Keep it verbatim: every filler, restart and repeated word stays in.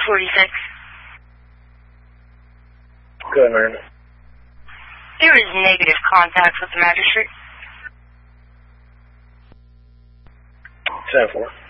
forty-six. Go ahead, Miranda. There is negative contact with the magistrate. ten four.